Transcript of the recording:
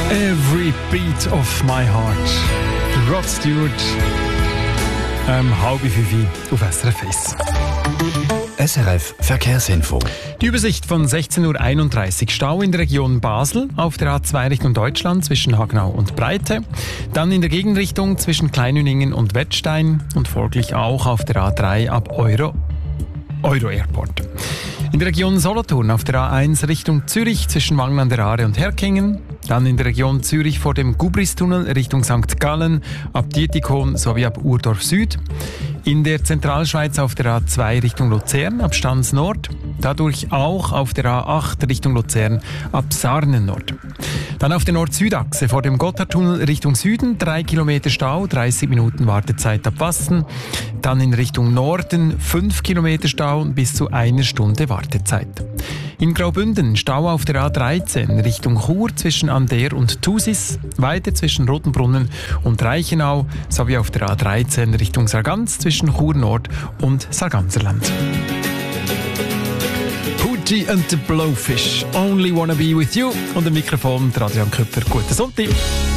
Every Beat of My Heart. Rod Stewart. 4:30 auf SRF 1. SRF Verkehrsinfo. Die Übersicht von 16:31 Uhr. Stau in der Region Basel auf der A2 Richtung Deutschland zwischen Hagenau und Breite. Dann in der Gegenrichtung zwischen Kleinüningen und Wettstein und folglich auch auf der A3 ab Euro Airport. In der Region Solothurn auf der A1 Richtung Zürich zwischen Wangen an der Aare und Herkingen. Dann in der Region Zürich vor dem Gubristunnel Richtung St. Gallen, ab Dietikon sowie ab Urdorf Süd. In der Zentralschweiz auf der A2 Richtung Luzern ab Stans Nord. Dadurch auch auf der A8 Richtung Luzern ab Sarnen Nord. Dann auf der Nord-Süd-Achse vor dem Gotthardtunnel Richtung Süden 3 Kilometer Stau, 30 Minuten Wartezeit ab Wassen. Dann in Richtung Norden 5 Kilometer Stau und bis zu 1 Stunde Wartezeit. In Graubünden Stau auf der A13 Richtung Chur zwischen Ander und Thusis, weiter zwischen Rotenbrunnen und Reichenau sowie auf der A13 Richtung Sargans zwischen Chur Nord und Sarganserland. Pooty and the Blowfish, Only Wanna Be With You. Und am Mikrofon Adrian Köpfer. Guten Sonntag.